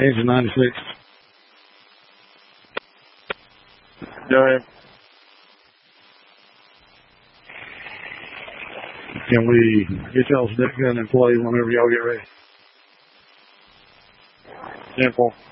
Engine 96. Go ahead. Can we get y'all's deck gun in play whenever y'all get ready? Simple.